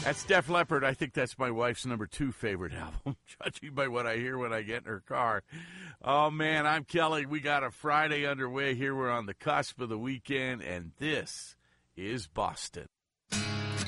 That's Def Leppard. I think that's my wife's number 2 favorite album, judging by what I hear when I get in her car. Oh, man, I'm Kelly. We got a Friday underway here. We're on the cusp of the weekend, and this is Boston.